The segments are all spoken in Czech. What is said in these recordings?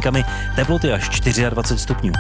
podmínkami, teploty až 24 stupňů.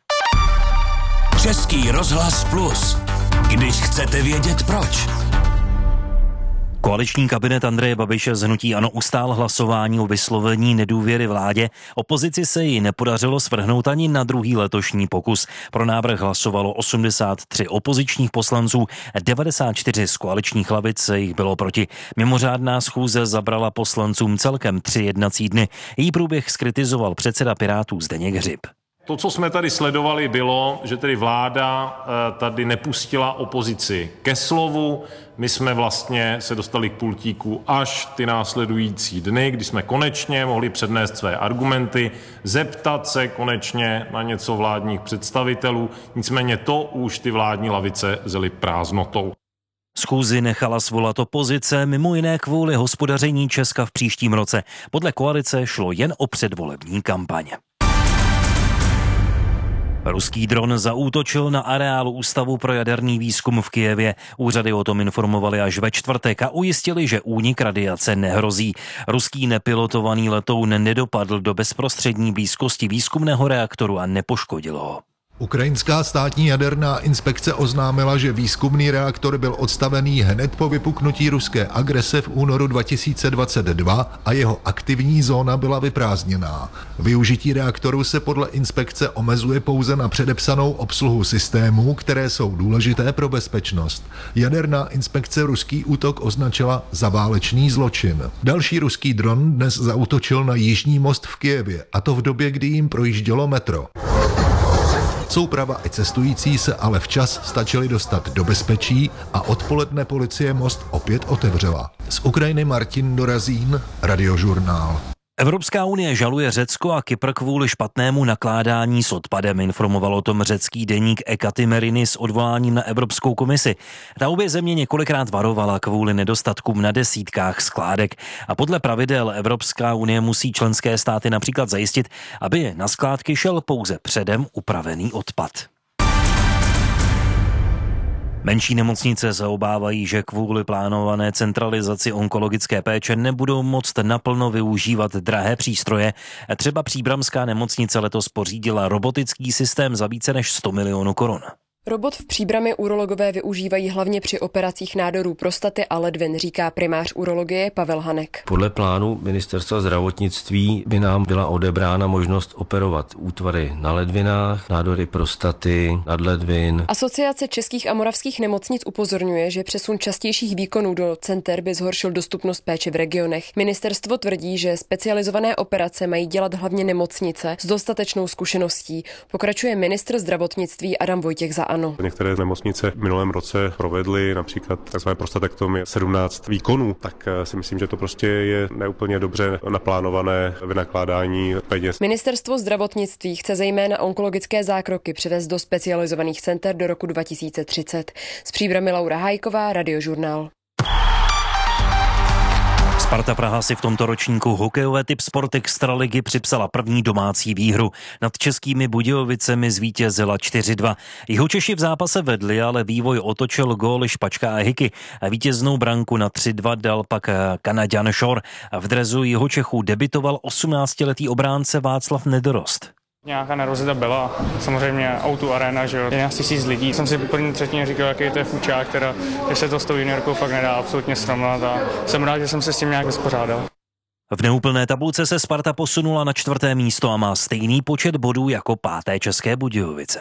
Český rozhlas Plus. Když chcete vědět proč. Koaliční kabinet Andreje Babiše z hnutí ANO ustál hlasování o vyslovení nedůvěry vládě. Opozici se jí nepodařilo svrhnout ani na druhý letošní pokus. Pro návrh hlasovalo 83 opozičních poslanců, 94 z koaličních lavic jich bylo proti. Mimořádná schůze zabrala poslancům celkem 3 jednací dny. Její průběh zkritizoval předseda Pirátů Zdeněk Hřib. To, co jsme tady sledovali, bylo, že tedy vláda tady nepustila opozici ke slovu. My jsme vlastně se dostali k pultíku až ty následující dny, kdy jsme konečně mohli přednést své argumenty, zeptat se konečně na něco vládních představitelů. Nicméně to už ty vládní lavice vzely prázdnotou. Schůzi nechala svolat opozice, mimo jiné kvůli hospodaření Česka v příštím roce. Podle koalice šlo jen o předvolební kampaň. Ruský dron zaútočil na areálu Ústavu pro jaderný výzkum v Kyjevě. Úřady o tom informovali až ve čtvrtek a ujistili, že únik radiace nehrozí. Ruský nepilotovaný letoun nedopadl do bezprostřední blízkosti výzkumného reaktoru a nepoškodil ho. Ukrajinská státní jaderná inspekce oznámila, že výzkumný reaktor byl odstavený hned po vypuknutí ruské agrese v únoru 2022 a jeho aktivní zóna byla vyprázdněná. Využití reaktoru se podle inspekce omezuje pouze na předepsanou obsluhu systémů, které jsou důležité pro bezpečnost. Jaderná inspekce ruský útok označila za válečný zločin. Další ruský dron dnes zaútočil na jižní most v Kyjevě, a to v době, kdy jim projíždělo metro. Souprava i cestující se ale včas stačili dostat do bezpečí a odpoledne policie most opět otevřela. Z Ukrajiny Martin Dorazín, Radiožurnál. Evropská unie žaluje Řecko a Kypr kvůli špatnému nakládání s odpadem, informoval o tom řecký deník Ekatimerini s odvoláním na Evropskou komisi. Ta obě země několikrát varovala kvůli nedostatkům na desítkách skládek a podle pravidel Evropská unie musí členské státy například zajistit, aby na skládky šel pouze předem upravený odpad. Menší nemocnice se obávají, že kvůli plánované centralizaci onkologické péče nebudou moct naplno využívat drahé přístroje. Třeba Příbramská nemocnice letos pořídila robotický systém za více než 100 milionů korun. Robot v Příbrami urologové využívají hlavně při operacích nádorů prostaty a ledvin, říká primář urologie Pavel Hanek. Podle plánu ministerstva zdravotnictví by nám byla odebrána možnost operovat útvary na ledvinách, nádory prostaty, nadledvin. Asociace českých a moravských nemocnic upozorňuje, že přesun častějších výkonů do center by zhoršil dostupnost péče v regionech. Ministerstvo tvrdí, že specializované operace mají dělat hlavně nemocnice s dostatečnou zkušeností. Pokračuje ministr zdravotnictví Adam Vojtěch za ANO. Některé nemocnice v minulém roce provedly například tzv. Prostatektomie 17 výkonů, tak si myslím, že to prostě je neúplně dobře naplánované vynakládání peněz. Ministerstvo zdravotnictví chce zejména onkologické zákroky převést do specializovaných center do roku 2030. Z Příbrami Laura Hájková, Radiožurnál. Sparta Praha si v tomto ročníku hokejové typ Sport Extraligy připsala první domácí výhru. Nad Českými Budějovicemi zvítězila 4-2. Jihočeši v zápase vedli, ale vývoj otočil góly Špačka a Hiky. Vítěznou branku na 3-2 dal pak Kanaďan Šor. V drezu Jihočechů debitoval 18letý obránce Václav Nedorost. Nějaká nervozita byla, samozřejmě O2 Arena, že jo, 11 000 lidí. Jsem si po první třetině říkal, jaký to je fučák, teda, že se to s tou juniorkou fakt nedá absolutně srovnat a jsem rád, že jsem se s tím nějak vyspořádal. V neúplné tabulce se Sparta posunula na 4. místo a má stejný počet bodů jako 5. České Budějovice.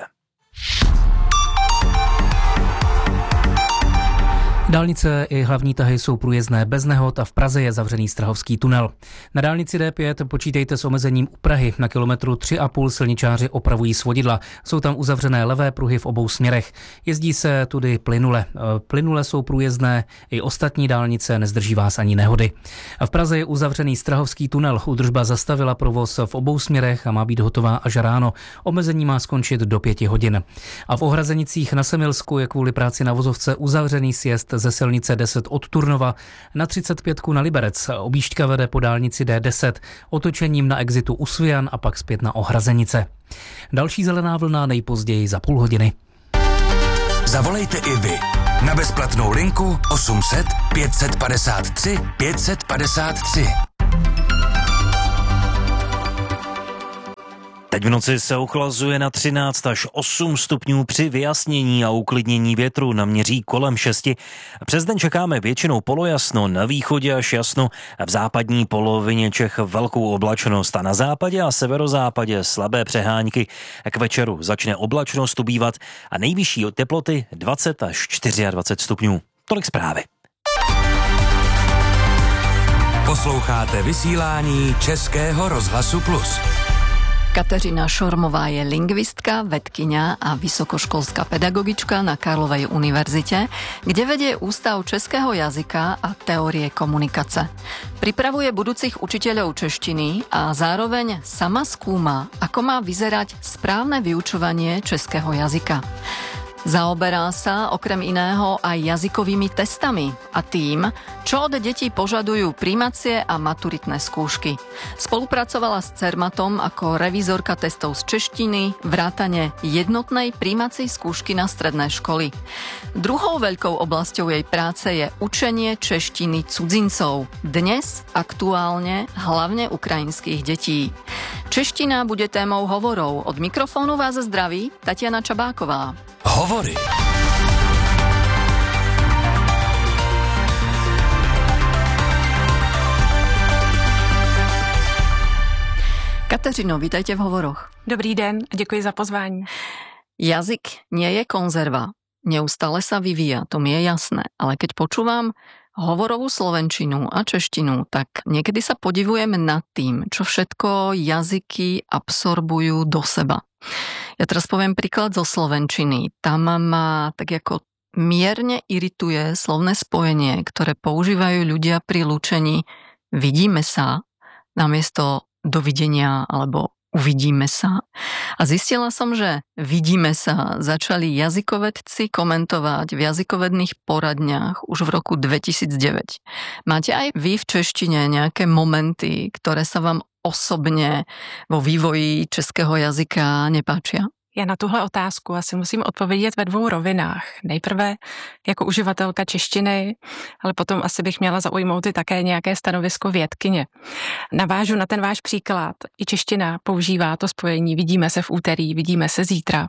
Dálnice i hlavní tahy jsou průjezdné bez nehod a v Praze je zavřený Strahovský tunel. Na dálnici D5 počítejte s omezením u Prahy. Na kilometru 3,5 silničáři opravují svodidla. Jsou tam uzavřené levé pruhy v obou směrech. Jezdí se tudy plynule. Plynule jsou průjezdné i ostatní dálnice, nezdrží vás ani nehody. A v Praze je uzavřený Strahovský tunel. Údržba zastavila provoz v obou směrech a má být hotová až ráno. Omezení má skončit do 5 hodin. A v Ohrazenicích na Semilsku je kvůli práci na vozovce uzavřený sjezd ze silnice 10 od Turnova na 35 na Liberec. Objížďka vede po dálnici D10 otočením na exitu u Svijan a pak zpět na Ohrazenice. Další zelená vlna nejpozději za půl hodiny. Zavolejte i vy na bezplatnou linku 800 553 553. Teď v noci se ochlazuje na 13 až 8 stupňů při vyjasnění a uklidnění větru, naměří kolem 6. Přes den čekáme většinou polojasno, na východě až jasno, v západní polovině Čech velkou oblačnost a na západě a severozápadě slabé přehánky. K večeru začne oblačnost ubývat a nejvyšší teploty 20 až 24 stupňů. Tolik zprávy. Posloucháte vysílání Českého rozhlasu Plus. Kateřina Šormová je lingvistka, vedkyňa a vysokoškolská pedagogička na Karlovej univerzite, kde vedie Ústav českého jazyka a teórie komunikace. Pripravuje budúcich učiteľov češtiny a zároveň sama skúma, ako má vyzerať správne vyučovanie českého jazyka. Zaoberá sa okrem iného aj jazykovými testami a tým, čo od detí požadujú prijímacie a maturitné skúšky. Spolupracovala s Cermatom ako revizorka testov z češtiny, vrátane jednotnej prijímacej skúšky na stredné školy. Druhou veľkou oblasťou jej práce je učenie češtiny cudzincov. Dnes aktuálne hlavne ukrajinských detí. Čeština bude témou hovorov. Od mikrofónu vás zdraví Tatiana Čabáková. Hovory. Kateřino, vítajte v hovoroch. Dobrý den a děkuji za pozvání. Jazyk nie je konzerva. Neustále sa vyvíja, to mi je jasné. Ale keď počúvam hovorovú slovenčinu a češtinu, tak niekedy sa podivujem nad tým, čo všetko jazyky absorbujú do seba. Ja teraz poviem príklad zo slovenčiny. Tam ma tak ako mierne irituje slovné spojenie, ktoré používajú ľudia pri lúčení vidíme sa namiesto dovidenia alebo uvidíme sa. A zistila som, že vidíme sa začali jazykovedci komentovať v jazykovedných poradniach už v roku 2009. Máte aj vy v češtine nejaké momenty, ktoré sa vám osobně vo vývoji českého jazyka nepáčia? Já na tuhle otázku asi musím odpovědět ve dvou rovinách. Nejprve jako uživatelka češtiny, ale potom asi bych měla zaujmout i také nějaké stanovisko vědkyně. Navážu na ten váš příklad. I čeština používá to spojení vidíme se v úterý, vidíme se zítra.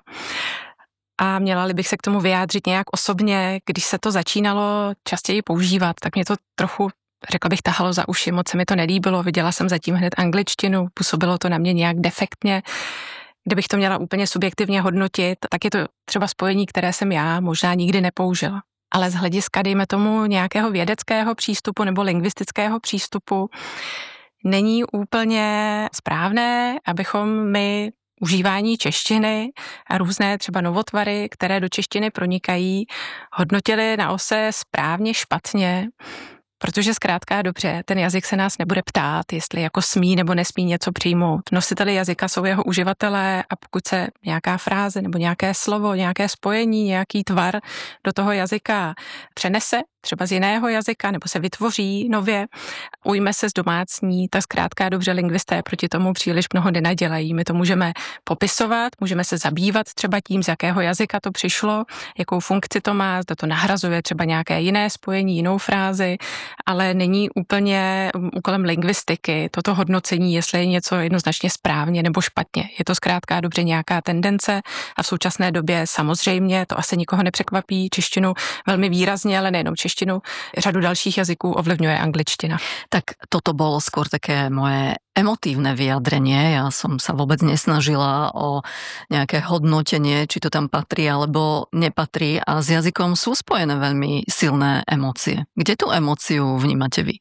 A měla-li bych se k tomu vyjádřit nějak osobně, když se to začínalo častěji používat, tak mě to trochu řekla bych, tahalo za uši, moc se mi to nelíbilo, viděla jsem zatím hned angličtinu, působilo to na mě nějak defektně. Kdybych to měla úplně subjektivně hodnotit, tak je to třeba spojení, které jsem já možná nikdy nepoužila. Ale z hlediska, dejme tomu, nějakého vědeckého přístupu nebo lingvistického přístupu není úplně správné, abychom my užívání češtiny a různé třeba novotvary, které do češtiny pronikají, hodnotili na ose správně, špatně, protože zkrátka dobře, ten jazyk se nás nebude ptát, jestli jako smí nebo nesmí něco přijmout. Nositeli jazyka jsou jeho uživatelé a pokud se nějaká fráze nebo nějaké slovo, nějaké spojení, nějaký tvar do toho jazyka přenese, třeba z jiného jazyka, nebo se vytvoří nově, ujme se zdomácní, tak zkrátka dobře lingvisté proti tomu příliš mnoho nenadělají. My to můžeme popisovat, můžeme se zabývat třeba tím, z jakého jazyka to přišlo, jakou funkci to má, zda to nahrazuje třeba nějaké jiné spojení, jinou frázi, ale není úplně úkolem lingvistiky toto hodnocení, jestli je něco jednoznačně správně nebo špatně. Je to zkrátka dobře nějaká tendence a v současné době samozřejmě, to asi nikoho nepřekvapí, češtinu velmi výrazně, ale nejenom češtinu, řadu dalších jazyků ovlivňuje angličtina. Tak toto bolo skôr také moje emotívne vyjadrenie. Ja som sa vôbec nesnažila o nejaké hodnotenie, či to tam patrí alebo nepatrí a s jazykom sú spojené veľmi silné emócie. Kde tu emóciu vnímate vy?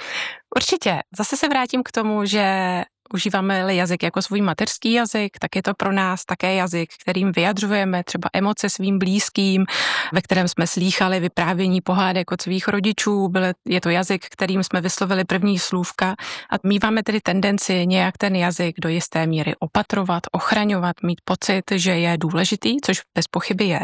Určitě. Zase se vrátím k tomu, že užíváme-li jazyk jako svůj mateřský jazyk, tak je to pro nás také jazyk, kterým vyjadřujeme třeba emoce svým blízkým, ve kterém jsme slýchali vyprávění pohádek od svých rodičů, je to jazyk, kterým jsme vyslovili první slůvka a míváme tedy tendenci nějak ten jazyk do jisté míry opatrovat, ochraňovat, mít pocit, že je důležitý, což bez pochyby je.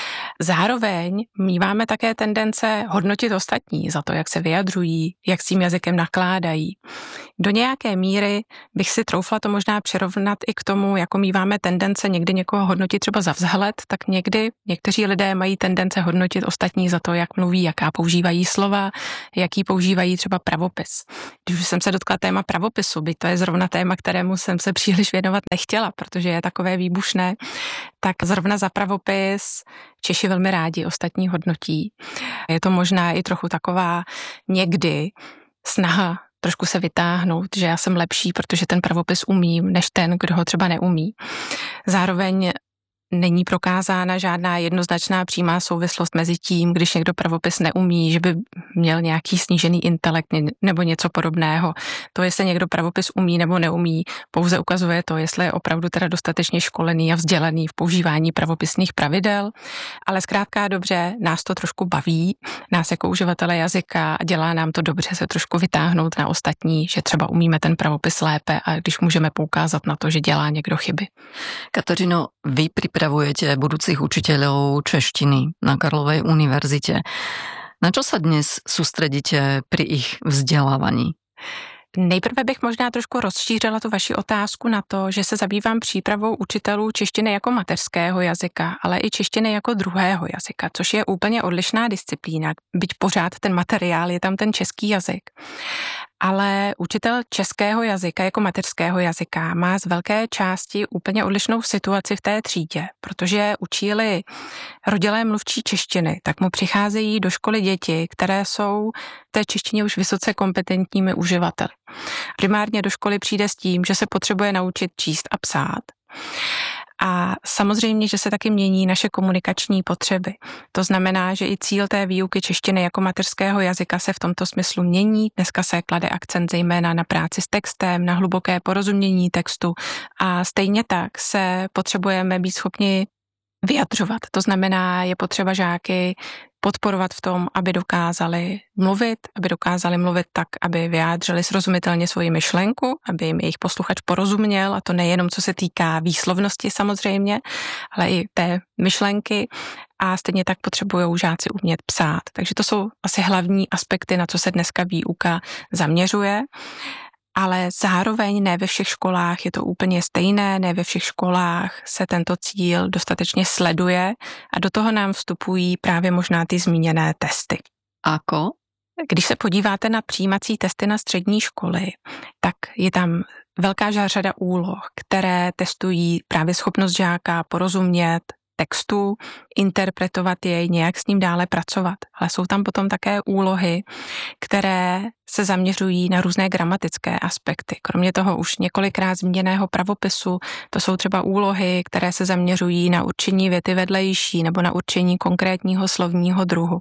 Zároveň míváme také tendence hodnotit ostatní za to, jak se vyjadřují, jak s tím jazykem nakládají. Do nějaké míry bych si troufla to možná přirovnat i k tomu, jako míváme tendence někdy někoho hodnotit třeba za vzhled, tak někdy někteří lidé mají tendence hodnotit ostatní za to, jak mluví, jaká používají slova, jaký používají třeba pravopis. Když už jsem se dotkla téma pravopisu, byť to je zrovna téma, kterému jsem se příliš věnovat nechtěla, protože je takové výbušné, tak zrovna za pravopis Češi velmi rádi ostatní hodnotí. Je to možná i trochu taková někdy snaha trošku se vytáhnout, že já jsem lepší, protože ten pravopis umím, než ten, kdo ho třeba neumí. Zároveň není prokázána žádná jednoznačná přímá souvislost mezi tím, když někdo pravopis neumí, že by měl nějaký snížený intelekt nebo něco podobného. To, jestli někdo pravopis umí nebo neumí, pouze ukazuje to, jestli je opravdu teda dostatečně školený a vzdělaný v používání pravopisných pravidel, ale zkrátka dobře, nás to trošku baví, nás jako uživatele jazyka, a dělá nám to dobře se trošku vytáhnout na ostatní, že třeba umíme ten pravopis lépe a když můžeme poukázat na to, že dělá někdo chyby. Kateřino, vy pripravujete budúcich učiteľov češtiny na Karlovej univerzite. Na čo sa dnes sústredíte pri ich vzdelávaní? Nejprve bych možná trošku rozšířila tu vaši otázku na to, že se zabývám přípravou učitelů češtiny jako mateřského jazyka, ale i češtiny jako druhého jazyka, což je úplně odlišná disciplína, byť pořád ten materiál je tam ten český jazyk. Ale učitel českého jazyka jako mateřského jazyka má z velké části úplně odlišnou situaci v té třídě, protože učí-li rodilé mluvčí češtiny, tak mu přicházejí do školy děti, které jsou v té češtině už vysoce kompetentními uživateli. Primárně do školy přijde s tím, že se potřebuje naučit číst a psát. A samozřejmě, že se taky mění naše komunikační potřeby. To znamená, že i cíl té výuky češtiny jako mateřského jazyka se v tomto smyslu mění. Dneska se klade akcent zejména na práci s textem, na hluboké porozumění textu a stejně tak se potřebujeme být schopni vyjadřovat. To znamená, je potřeba žáky podporovat v tom, aby dokázali mluvit tak, aby vyjádřili srozumitelně svoji myšlenku, aby jim jejich posluchač porozuměl, a to nejenom co se týká výslovnosti samozřejmě, ale i té myšlenky, a stejně tak potřebují žáci umět psát. Takže to jsou asi hlavní aspekty, na co se dneska výuka zaměřuje. Ale zároveň ne ve všech školách je to úplně stejné, ne ve všech školách se tento cíl dostatečně sleduje a do toho nám vstupují právě možná ty zmíněné testy. Ako? Když se podíváte na přijímací testy na střední školy, tak je tam velká řada úloh, které testují právě schopnost žáka porozumět textu, interpretovat jej, nějak s ním dále pracovat. Ale jsou tam potom také úlohy, které se zaměřují na různé gramatické aspekty. Kromě toho už několikrát zmíněného pravopisu, to jsou třeba úlohy, které se zaměřují na určení věty vedlejší nebo na určení konkrétního slovního druhu.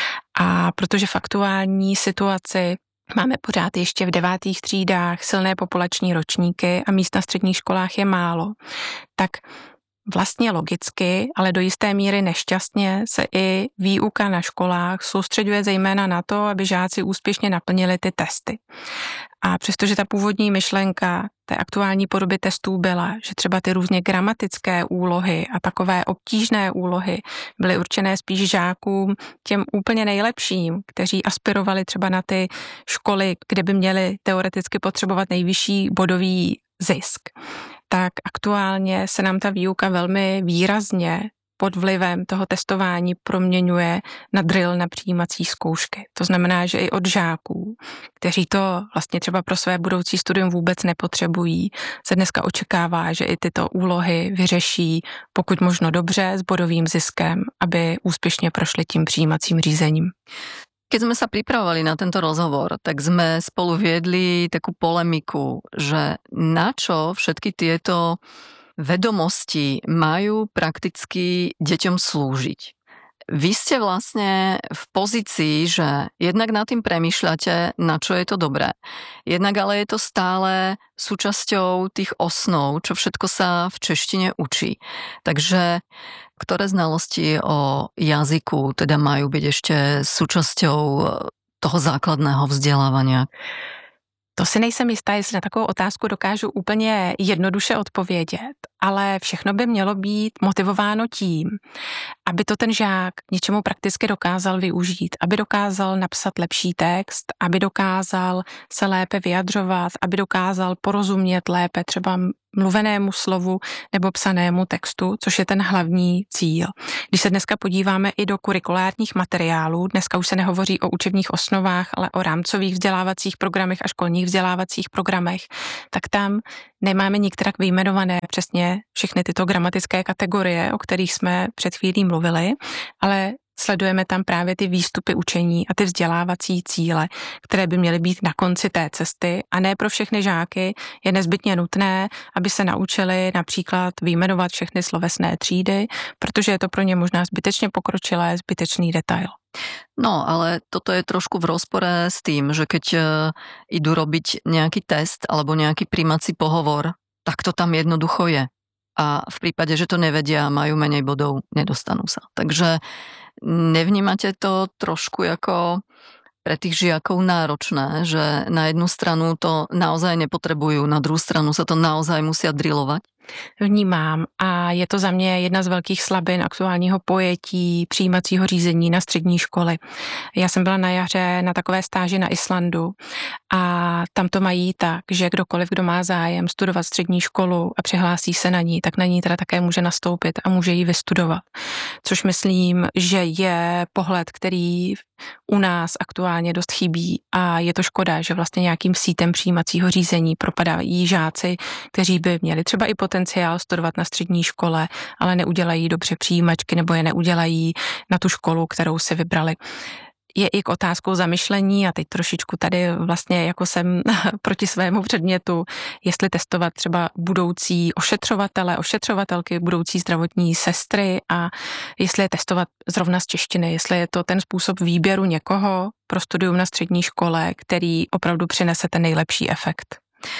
A protože v aktuální situaci máme pořád ještě v 9. třídách silné populační ročníky a míst na středních školách je málo, tak vlastně logicky, ale do jisté míry nešťastně se i výuka na školách soustřeďuje zejména na to, aby žáci úspěšně naplnili ty testy. A přestože ta původní myšlenka té aktuální podoby testů byla, že třeba ty různě gramatické úlohy a takové obtížné úlohy byly určené spíš žákům těm úplně nejlepším, kteří aspirovali třeba na ty školy, kde by měli teoreticky potřebovat nejvyšší bodový zisk, tak aktuálně se nám ta výuka velmi výrazně pod vlivem toho testování proměňuje na drill, na přijímací zkoušky. To znamená, že i od žáků, kteří to vlastně třeba pro své budoucí studium vůbec nepotřebují, se dneska očekává, že i tyto úlohy vyřeší pokud možno dobře s bodovým ziskem, aby úspěšně prošli tím přijímacím řízením. Keď sme sa pripravovali na tento rozhovor, tak sme spolu viedli takú polemiku, že na čo všetky tieto vedomosti majú prakticky deťom slúžiť. Vy ste vlastne v pozícii, že jednak nad tým premýšľate, na čo je to dobré. Jednak ale je to stále súčasťou tých osnov, čo všetko sa v češtine učí. Takže ktoré znalosti o jazyku teda majú byť ešte súčasťou toho základného vzdelávania? To si nejsem jistá, jestli na takovou otázku dokážu úplně jednoduše odpovědět, ale všechno by mělo být motivováno tím, aby to ten žák něčemu prakticky dokázal využít, aby dokázal napsat lepší text, aby dokázal se lépe vyjadřovat, aby dokázal porozumět lépe třeba mluvenému slovu nebo psanému textu, což je ten hlavní cíl. Když se dneska podíváme i do kurikulárních materiálů, dneska už se nehovoří o učebních osnovách, ale o rámcových vzdělávacích programech a školních vzdělávacích programech, tak tam nemáme nikterak vyjmenované přesně všechny tyto gramatické kategorie, o kterých jsme před chvílí mluvili, ale sledujeme tam právě ty výstupy učení a ty vzdělávací cíle, které by měly být na konci té cesty a ne pro všechny žáky je nezbytně nutné, aby se naučili například vyjmenovat všechny slovesné třídy, protože je to pro ně možná zbytečně pokročilé, zbytečný detail. No, ale toto je trošku v rozpore s tým, že keď idú robiť nejaký test alebo nejaký prijímací pohovor, tak to tam jednoducho je. A v prípade, že to nevedia, majú menej bodov, nedostanú sa. Takže nevnímate to trošku ako pre tých žiakov náročné, že na jednu stranu to naozaj nepotrebujú, na druhou stranu sa to naozaj musia drilovať? Vnímám a je to za mě jedna z velkých slabin aktuálního pojetí přijímacího řízení na střední školy. Já jsem byla na jaře na takové stáži na Islandu a tam to mají tak, že kdokoliv, kdo má zájem studovat střední školu a přihlásí se na ní, tak na ní teda také může nastoupit a může ji vystudovat. Což myslím, že je pohled, který u nás aktuálně dost chybí a je to škoda, že vlastně nějakým sítem přijímacího řízení propadají žáci, kteří by měli třeba i potenciál studovat na střední škole, ale neudělají dobře přijímačky nebo je neudělají na tu školu, kterou si vybrali. Je i k otázkou zamyšlení a teď trošičku tady vlastně jako jsem proti svému předmětu, jestli testovat třeba budoucí ošetřovatele, ošetřovatelky, budoucí zdravotní sestry a jestli je testovat zrovna z češtiny, jestli je to ten způsob výběru někoho pro studium na střední škole, který opravdu přinese ten nejlepší efekt.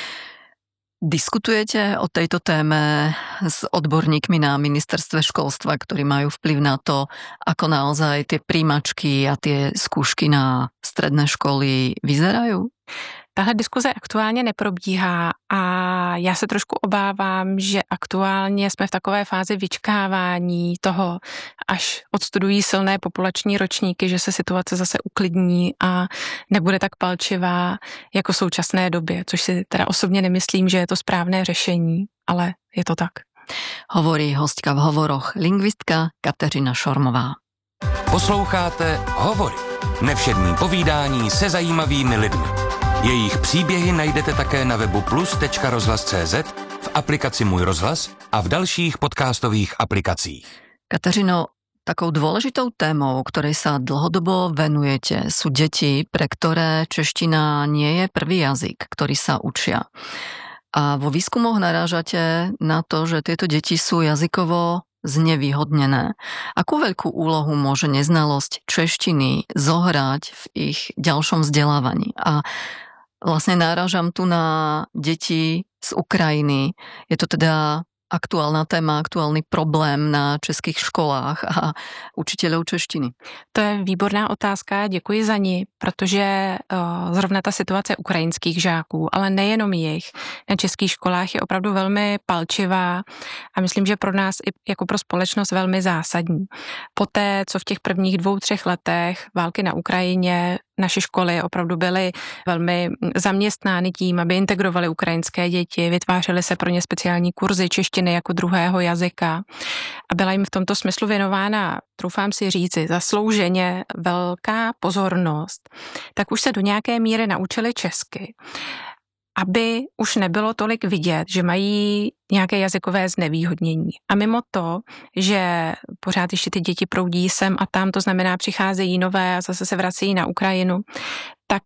Diskutujete o tejto téme s odborníkmi na ministerstve školstva, ktorí majú vplyv na to, ako naozaj tie príjmačky a tie skúšky na stredné školy vyzerajú? Tahle diskuze aktuálně neprobíhá a já se trošku obávám, že aktuálně jsme v takové fázi vyčkávání toho, až odstudují silné populační ročníky, že se situace zase uklidní a nebude tak palčivá jako v současné době, což si teda osobně nemyslím, že je to správné řešení, ale je to tak. Hovorí hostka v hovoroch lingvistka Kateřina Šormová. Posloucháte Hovory. Nevšední povídání se zajímavými lidmi. Jejich příběhy najdete také na webu plus.rozhlas.cz, v aplikaci Můj rozhlas a v dalších podcastových aplikacích. Kateřino, takou dôležitou témou, ktorej sa dlhodobo venujete, sú deti, pre ktoré čeština nie je prvý jazyk, ktorý sa učia. A vo výskumoch narážate na to, že tieto deti sú jazykovo znevýhodnené. Akú veľkú úlohu môže neznalosť češtiny zohrať v ich ďalšom vzdelávaní? A vlastne náražam tu na deti z Ukrajiny. Je to teda aktuálna téma, aktuálny problém na českých školách a učiteľov češtiny? To je výborná otázka, děkuji za ní, protože zrovna ta situace ukrajinských žáků, ale nejenom jich, na českých školách je opravdu velmi palčivá a myslím, že pro nás i jako pro společnost velmi zásadní. Poté, co v těch prvních 2-3 letech války na Ukrajině naše školy opravdu byly velmi zaměstnány tím, aby integrovali ukrajinské děti, vytvářely se pro ně speciální kurzy češtiny jako druhého jazyka a byla jim v tomto smyslu věnována, troufám si říci, zaslouženě velká pozornost, tak už se do nějaké míry naučili česky, aby už nebylo tolik vidět, že mají nějaké jazykové znevýhodnění. A mimo to, že pořád ještě ty děti proudí sem a tam, to znamená přicházejí nové a zase se vracejí na Ukrajinu, tak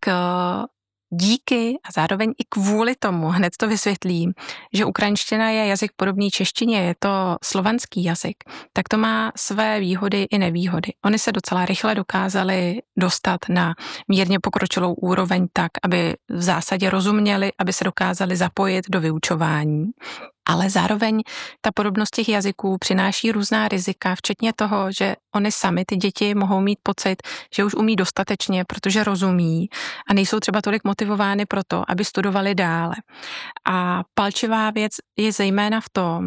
díky a zároveň i kvůli tomu, hned to vysvětlím, že ukrajinština je jazyk podobný češtině, je to slovanský jazyk, tak to má své výhody i nevýhody. Oni se docela rychle dokázali dostat na mírně pokročilou úroveň tak, aby v zásadě rozuměli, aby se dokázali zapojit do vyučování. Ale zároveň ta podobnost těch jazyků přináší různá rizika, včetně toho, že oni sami, ty děti, mohou mít pocit, že už umí dostatečně, protože rozumí a nejsou třeba tolik motivovány pro to, aby studovali dále. A palčivá věc je zejména v tom,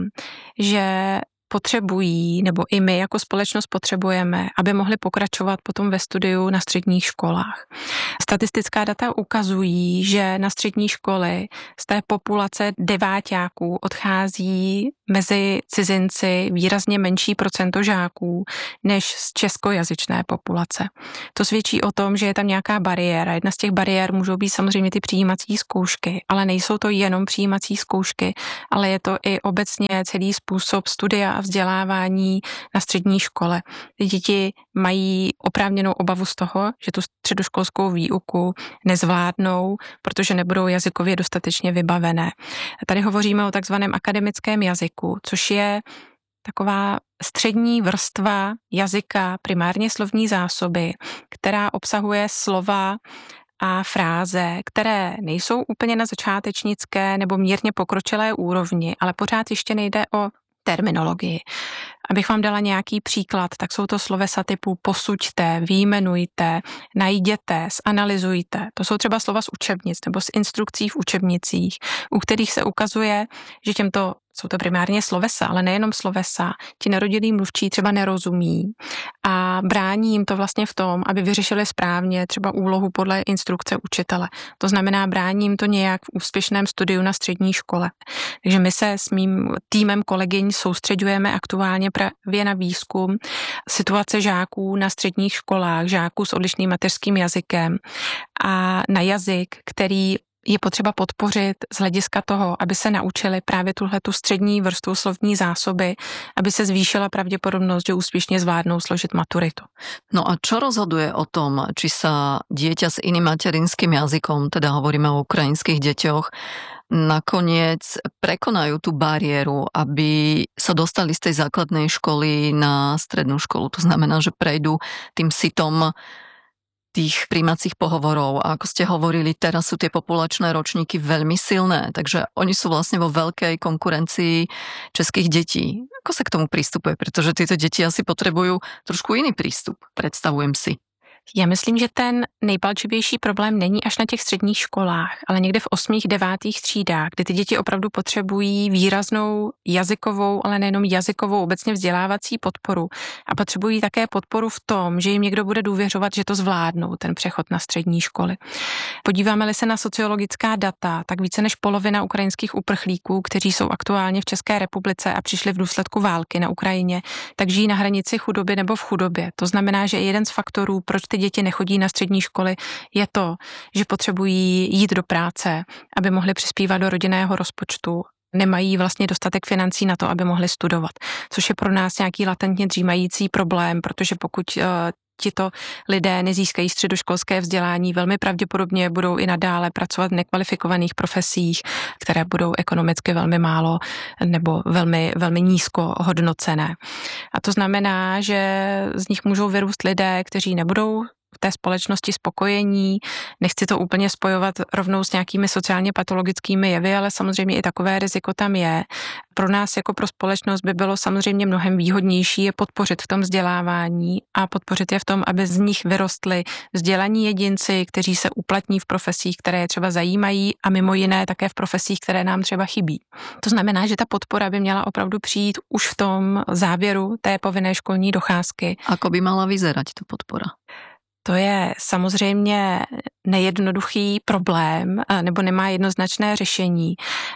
že potřebují, nebo i my jako společnost potřebujeme, aby mohli pokračovat potom ve studiu na středních školách. Statistická data ukazují, že na střední školy z té populace deváťáků odchází mezi cizinci výrazně menší procento žáků než z českojazyčné populace. To svědčí o tom, že je tam nějaká bariéra. Jedna z těch bariér můžou být samozřejmě ty přijímací zkoušky, ale nejsou to jenom přijímací zkoušky, ale je to i obecně celý způsob studia a vzdělávání na střední škole. Děti mají oprávněnou obavu z toho, že tu středoškolskou výuku nezvládnou, protože nebudou jazykově dostatečně vybavené. Tady hovoříme o takzvaném akademickém jazyku, což je taková střední vrstva jazyka, primárně slovní zásoby, která obsahuje slova a fráze, které nejsou úplně na začátečnické nebo mírně pokročilé úrovni, ale pořád ještě nejde o terminologii. Abych vám dala nějaký příklad, tak jsou to slovesa typu posuďte, vyjmenujte, najděte, zanalyzujte. To jsou třeba slova z učebnic nebo z instrukcí v učebnicích, u kterých se ukazuje, že jsou to primárně slovesa, ale nejenom slovesa, ti narodilí mluvčí třeba nerozumí a brání jim to vlastně v tom, aby vyřešili správně třeba úlohu podle instrukce učitele. To znamená, brání jim to nějak v úspěšném studiu na střední škole. Takže my se s mým týmem kolegyň soustředujeme aktuálně právě na výzkum situace žáků na středních školách, žáků s odlišným mateřským jazykem a na jazyk, který je potřeba podpořit z hlediska toho, aby se naučili právě tuhletu střední vrstvu slovní zásoby, aby se zvýšila pravděpodobnost, že úspěšně zvládnou složit maturitu. No a čo rozhoduje o tom, či sa dieťa s iným materinským jazykom, teda hovoríme o ukrajinských deťoch, nakoniec prekonajú tú bariéru, aby sa dostali z tej základnej školy na strednú školu. To znamená, že prejdú tým sitom tých príjmacích pohovorov. A ako ste hovorili, teraz sú tie populačné ročníky veľmi silné, takže oni sú vlastne vo veľkej konkurencii českých detí. Ako sa k tomu pristupuje? Pretože tieto deti asi potrebujú trošku iný prístup, predstavujem si. Já myslím, že ten nejpalčivější problém není až na těch středních školách, ale někde v 8., 9. třídách, kde ty děti opravdu potřebují výraznou jazykovou, ale nejenom jazykovou, obecně vzdělávací podporu a potřebují také podporu v tom, že jim někdo bude důvěřovat, že to zvládnou, ten přechod na střední školy. Podíváme-li se na sociologická data, tak více než polovina ukrajinských uprchlíků, kteří jsou aktuálně v České republice a přišli v důsledku války na Ukrajině, tak žijí na hranici chudoby nebo v chudobě. To znamená, že jeden z faktorů, proč ty děti nechodí na střední školy, je to, že potřebují jít do práce, aby mohli přispívat do rodinného rozpočtu. Nemají vlastně dostatek financí na to, aby mohli studovat, což je pro nás nějaký latentně dřímající problém, protože pokud tito lidé nezískají středoškolské vzdělání, velmi pravděpodobně budou i nadále pracovat v nekvalifikovaných profesích, které budou ekonomicky velmi málo nebo velmi, velmi nízko hodnocené. A to znamená, že z nich můžou vyrůst lidé, kteří nebudou v té společnosti spokojení. Nechci to úplně spojovat rovnou s nějakými sociálně patologickými jevy, ale samozřejmě i takové riziko tam je. Pro nás jako pro společnost by bylo samozřejmě mnohem výhodnější je podpořit v tom vzdělávání a podpořit je v tom, aby z nich vyrostli vzdělaní jedinci, kteří se uplatní v profesích, které je třeba zajímají a mimo jiné také v profesích, které nám třeba chybí. To znamená, že ta podpora by měla opravdu přijít už v tom závěru té povinné školní docházky. Ako by mala vyzerať ta podpora? To je samozřejmě nejednoduchý problém nebo nemá jednoznačné řešení,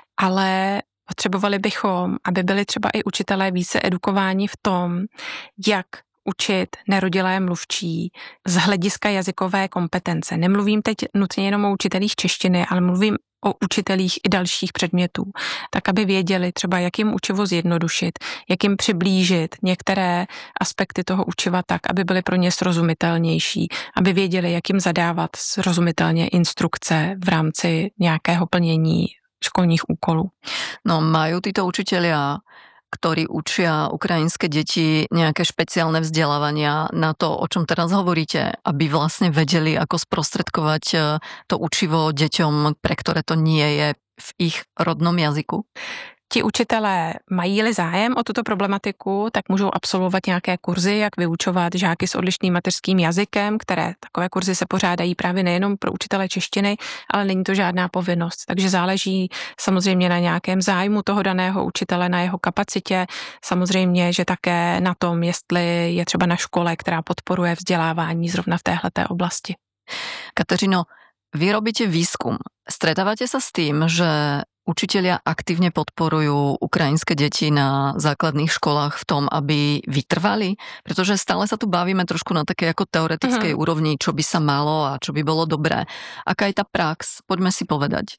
ale potřebovali bychom, aby byli třeba i učitelé více edukováni v tom, jak učit nerodilé mluvčí z hlediska jazykové kompetence. Nemluvím teď nutně jenom o učitelích češtiny, ale mluvím o učitelích i dalších předmětů, tak aby věděli třeba, jak jim učivo zjednodušit, jak jim přiblížit některé aspekty toho učiva tak, aby byly pro ně srozumitelnější, aby věděli, jak jim zadávat srozumitelně instrukce v rámci nějakého plnění školních úkolů. No, majú títo učitelia, ktorí učia ukrajinské deti, nejaké špeciálne vzdelávania na to, o čom teraz hovoríte, aby vlastne vedeli, ako sprostredkovať to učivo deťom, pre ktoré to nie je v ich rodnom jazyku? Ti učitelé mají-li zájem o tuto problematiku, tak můžou absolvovat nějaké kurzy, jak vyučovat žáky s odlišným mateřským jazykem, které takové kurzy se pořádají právě nejenom pro učitele češtiny, ale není to žádná povinnost. Takže záleží samozřejmě na nějakém zájmu toho daného učitele, na jeho kapacitě. Samozřejmě, že také na tom, jestli je třeba na škole, která podporuje vzdělávání zrovna v téhleté oblasti. Kateřino, vy robíte výskum. Stretávate sa s tým, že učitelia aktívne podporujú ukrajinské deti na základných školách v tom, aby vytrvali? Pretože stále sa tu bavíme trošku na takej ako teoretickej úrovni, čo by sa malo a čo by bolo dobré. Aká je tá prax? Poďme si povedať.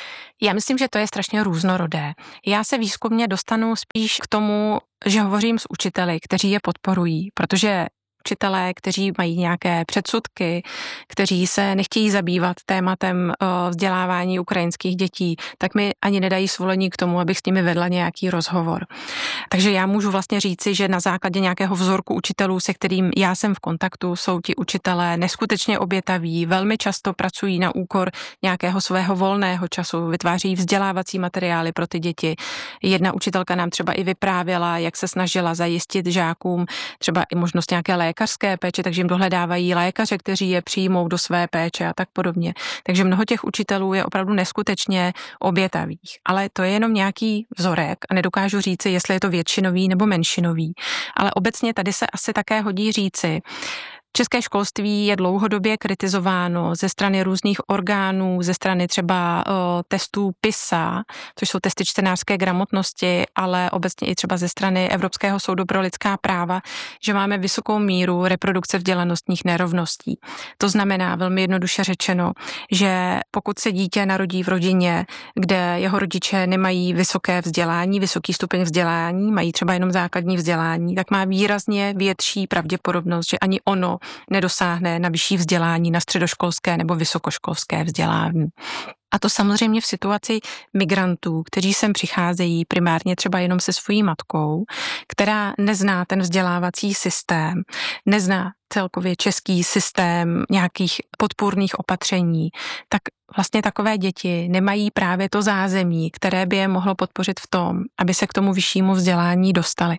Já myslím, že to je strašně různorodé. Já se výzkumně dostanu spíš k tomu, že hovořím s učiteli, kteří je podporují, protože učitelé, kteří mají nějaké předsudky, kteří se nechtějí zabývat tématem vzdělávání ukrajinských dětí, tak mi ani nedají svolení k tomu, abych s nimi vedla nějaký rozhovor. Takže já můžu vlastně říci, že na základě nějakého vzorku učitelů, se kterým já jsem v kontaktu, jsou ti učitelé neskutečně obětaví, velmi často pracují na úkor nějakého svého volného času, vytváří vzdělávací materiály pro ty děti. Jedna učitelka nám třeba i vyprávěla, jak se snažila zajistit žákům třeba i možnost nějaké lékařské péče, takže jim dohledávají lékaře, kteří je přijmou do své péče a tak podobně. Takže mnoho těch učitelů je opravdu neskutečně obětavých. Ale to je jenom nějaký vzorek a nedokážu říci, jestli je to většinový nebo menšinový. Ale obecně tady se asi také hodí říci, české školství je dlouhodobě kritizováno ze strany různých orgánů, ze strany třeba testů PISA, což jsou testy čtenářské gramotnosti, ale obecně i třeba ze strany Evropského soudu pro lidská práva, že máme vysokou míru reprodukce vzdělanostních nerovností. To znamená, velmi jednoduše řečeno, že pokud se dítě narodí v rodině, kde jeho rodiče nemají vysoké vzdělání, vysoký stupeň vzdělání, mají třeba jenom základní vzdělání, tak má výrazně větší pravděpodobnost, že ani ono nedosáhne na vyšší vzdělání, na středoškolské nebo vysokoškolské vzdělání. A to samozřejmě v situaci migrantů, kteří sem přicházejí primárně třeba jenom se svojí matkou, která nezná ten vzdělávací systém, nezná celkově český systém nějakých podpůrných opatření, tak vlastně takové děti nemají právě to zázemí, které by je mohlo podpořit v tom, aby se k tomu vyššímu vzdělání dostali.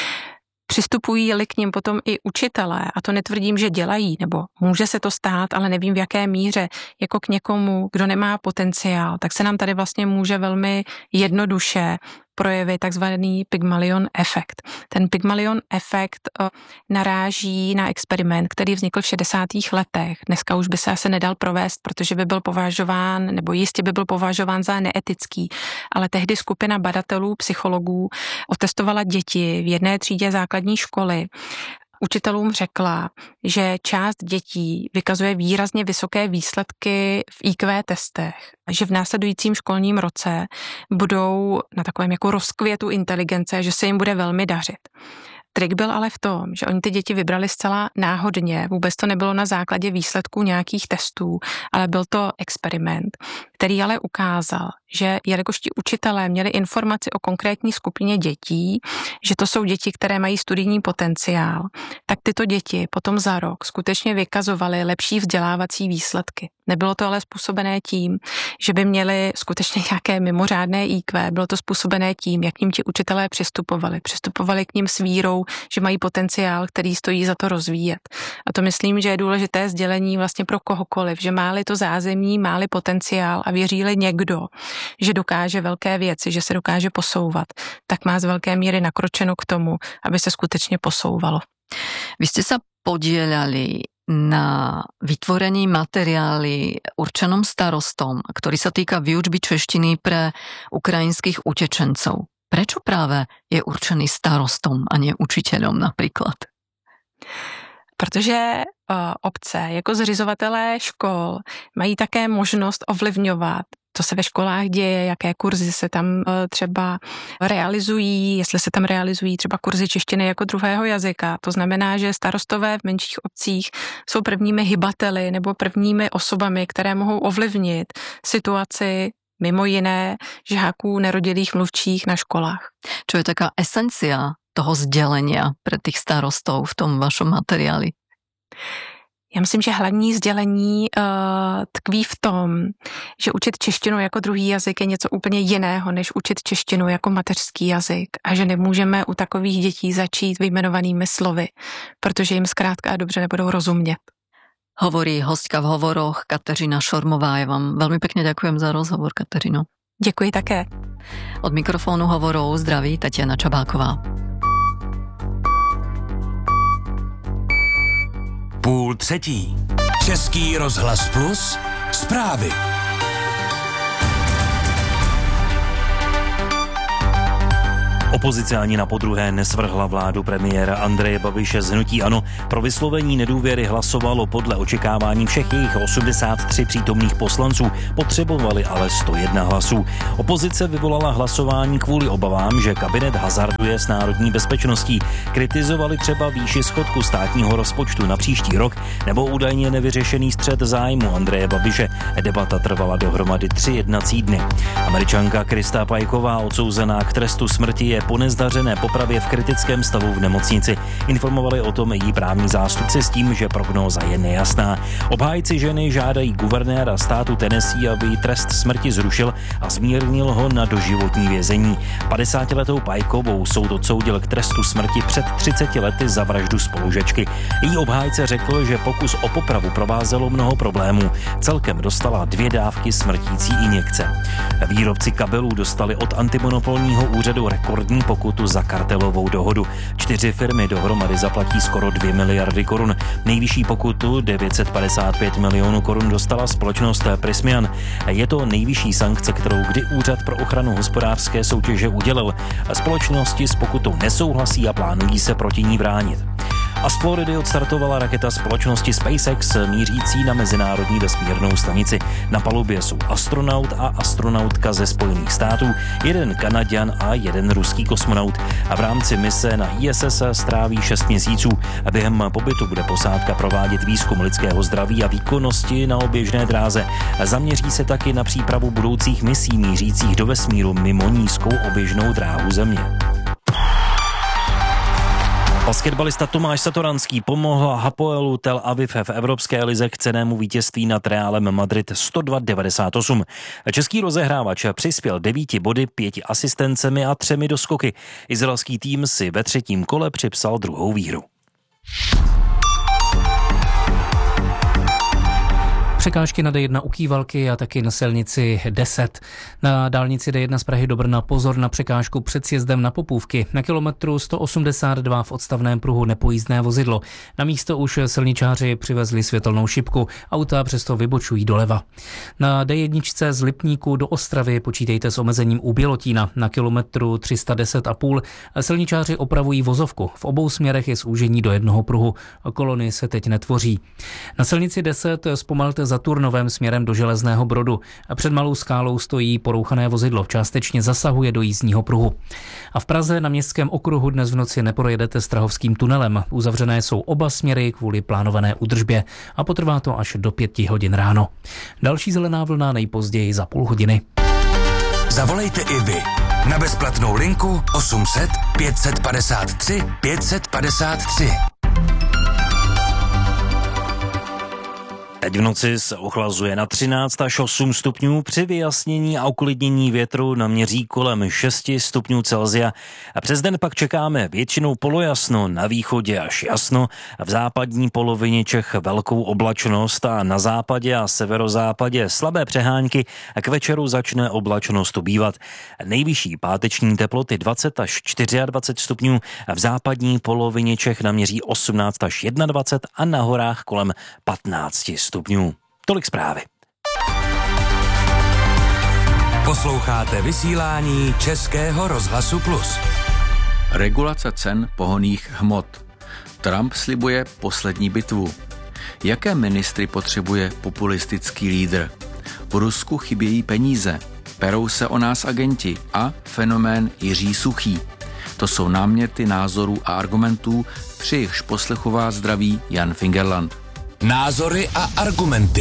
Přistupují-li k nim potom i učitelé, a to netvrdím, že dělají, nebo může se to stát, ale nevím v jaké míře, jako k někomu, kdo nemá potenciál, tak se nám tady vlastně může velmi jednoduše projevit takzvaný Pygmalion efekt. Ten Pygmalion efekt naráží na experiment, který vznikl v 60. letech. Dneska už by se asi nedal provést, protože by byl považován, nebo jistě by byl považován za neetický. Ale tehdy skupina badatelů, psychologů otestovala děti v jedné třídě základní školy. Učitelům řekla, že část dětí vykazuje výrazně vysoké výsledky v IQ testech, že v následujícím školním roce budou na takovém jako rozkvětu inteligence, že se jim bude velmi dařit. Trik byl ale v tom, že oni ty děti vybrali zcela náhodně, vůbec to nebylo na základě výsledků nějakých testů, ale byl to experiment, který ale ukázal, že jelikož ti učitelé měli informaci o konkrétní skupině dětí, že to jsou děti, které mají studijní potenciál, tak tyto děti potom za rok skutečně vykazovaly lepší vzdělávací výsledky. Nebylo to ale způsobené tím, že by měli skutečně nějaké mimořádné IQ, bylo to způsobené tím, jak k ním ti učitelé přistupovali. Přistupovali k ním s vírou, že mají potenciál, který stojí za to rozvíjet. A to myslím, že je důležité sdělení vlastně pro kohokoliv, že má-li to zázemí, má-li potenciál a věří-li někdo, že dokáže velké věci, že se dokáže posouvat, tak má z velké míry nakročeno k tomu, aby se skutečně posouvalo. Vy ste sa podieľali na vytvorení materiály určenom starostom, ktorý sa týka výučby češtiny pre ukrajinských utečencov. Prečo práve je určený starostom a nie učiteľom napríklad? Protože obce jako zřizovatelé škol mají také možnost ovlivňovat, co se ve školách děje, jaké kurzy se tam třeba realizují, jestli se tam realizují třeba kurzy češtiny jako druhého jazyka. To znamená, že starostové v menších obcích jsou prvními hybateli nebo prvními osobami, které mohou ovlivnit situaci mimo jiné žáků nerodilých mluvčích na školách. Čo je taká esencia toho sdelenia pre tých starostov v tom vašom materiáli? Já myslím, že hlavní sdělení tkví v tom, že učit češtinu jako druhý jazyk je něco úplně jiného, než učit češtinu jako mateřský jazyk a že nemůžeme u takových dětí začít vyjmenovanými slovy, protože jim zkrátka a dobře nebudou rozumět. Hovorí hostka v hovoroch Kateřina Šormová. Ja vám veľmi pekne ďakujem za rozhovor, Kateřino. Děkuji také. Od mikrofónu hovorov zdraví Tatiana Čabáková. 2:30. Český rozhlas Plus. Zprávy. Opozice ani na podruhé nesvrhla vládu premiéra Andreje Babiše z hnutí ANO. Pro vyslovení nedůvěry hlasovalo podle očekávání všech jejich 83 přítomných poslanců, potřebovali ale 101 hlasů. Opozice vyvolala hlasování kvůli obavám, že kabinet hazarduje s národní bezpečností. Kritizovali třeba výši schodku státního rozpočtu na příští rok nebo údajně nevyřešený střet zájmu Andreje Babiše. Debata trvala dohromady 3 jednací dny. Američanka Krista Pajková, odsouzená k trestu smrti, je po nezdařené popravě v kritickém stavu v nemocnici. Informovali o tom její právní zástupci s tím, že prognóza je nejasná. Obhájci ženy žádají guvernéra státu Tennessee, aby jí trest smrti zrušil a zmírnil ho na doživotní vězení. 50letou Pajkovou soud odsoudil k trestu smrti před 30 lety za vraždu spolužečky. Její obhájce řekl, že pokus o popravu provázelo mnoho problémů. Celkem dostala 2 dávky smrtící injekce. Výrobci kabelů dostali od antimonopolního úřadu rekordní pokutu za kartelovou dohodu. 4 firmy dohromady zaplatí skoro 2 miliardy korun. Nejvyšší pokutu 955 milionů korun dostala společnost Prysmian. Je to nejvyšší sankce, kterou kdy Úřad pro ochranu hospodářské soutěže udělil. Společnosti s pokutou nesouhlasí a plánují se proti ní bránit. A z Floridy odstartovala raketa společnosti SpaceX mířící na mezinárodní vesmírnou stanici. Na palubě jsou astronaut a astronautka ze Spojených států, 1 Kanaďan a 1 ruský kosmonaut. A v rámci mise na ISS stráví 6 měsíců. Během pobytu bude posádka provádět výzkum lidského zdraví a výkonnosti na oběžné dráze. Zaměří se taky na přípravu budoucích misí mířících do vesmíru mimo nízkou oběžnou dráhu Země. Basketbalista Tomáš Satoranský pomohl Hapoelu Tel Aviv v Evropské lize k cennému vítězství nad Realem Madrid 102-98. Český rozehrávač přispěl 9 body, 5 asistencemi a 3 doskoky. Izraelský tým si ve 3. kole připsal 2. výhru. Překážky na D1 u Kývalky a taky na silnici 10. Na dálnici D1 z Prahy do Brna pozor na překážku před sjezdem na Popůvky. Na kilometru 182 v odstavném pruhu nepojízdné vozidlo. Na místo už silničáři přivezli světelnou šipku. Auta přesto vybočují doleva. Na D1 z Lipníku do Ostravy počítejte s omezením u Bělotína. Na kilometru 310,5 silničáři opravují vozovku. V obou směrech je zúžení do jednoho pruhu. Kolony se teď netvoří. Na silnici 10 zpomalte za Turnovem směrem do Železného Brodu. A před Malou Skálou stojí porouchané vozidlo, částečně zasahuje do jízdního pruhu. A v Praze na Městském okruhu dnes v noci neprojedete Strahovským tunelem. Uzavřené jsou oba směry kvůli plánované údržbě a potrvá to až do 5 hodin ráno. Další zelená vlna nejpozději za půl hodiny. Zavolejte i vy na bezplatnou linku 800 553 553. Teď v noci se ochlazuje na 13 až 8 stupňů, při vyjasnění a uklidnění větru naměří kolem 6 stupňů Celsia. A přes den pak čekáme většinou polojasno, na východě až jasno, v západní polovině Čech velkou oblačnost a na západě a severozápadě slabé přehánky a k večeru začne oblačnost ubývat. Nejvyšší páteční teploty 20 až 24 stupňů, v západní polovině Čech naměří 18 až 21 a na horách kolem 15 stupňů. Tolik zprávy. Posloucháte vysílání Českého rozhlasu Plus. Regulace cen pohonných hmot. Trump slibuje poslední bitvu. Jaké ministry potřebuje populistický lídr? V Rusku chybějí peníze. Perou se o nás agenti a fenomén Jiří Suchý. To jsou náměty názorů a argumentů, při jejichž poslechu vás zdraví Jan Fingerland. Názory a argumenty.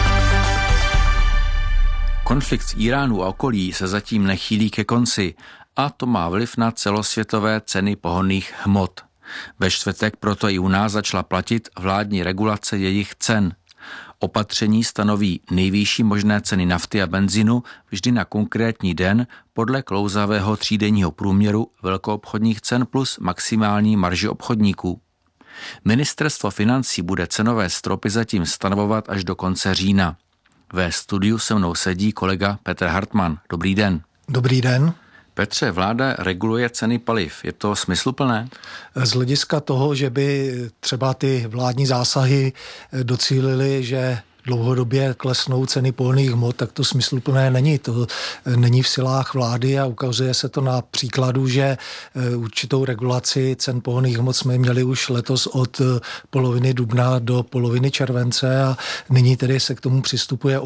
Konflikt s Iránu a okolí se zatím nechýlí ke konci a to má vliv na celosvětové ceny pohonných hmot. Ve čtvrtek proto i u nás začala platit vládní regulace jejich cen. Opatření stanoví nejvýšší možné ceny nafty a benzínu vždy na konkrétní den podle klouzavého třídenního průměru velkoobchodních cen plus maximální marži obchodníků. Ministerstvo financí bude cenové stropy zatím stanovovat až do konce října. Ve studiu se mnou sedí kolega Petr Hartmann. Dobrý den. Dobrý den. Petře, vláda reguluje ceny paliv. Je to smysluplné? Z hlediska toho, že by třeba ty vládní zásahy docílily, že dlouhodobě klesnou ceny pohonných hmot, tak to smysluplné není. To není v silách vlády a ukazuje se to na příkladu, že určitou regulaci cen pohonných hmot jsme měli už letos od poloviny dubna do poloviny července a nyní tedy se k tomu přistupuje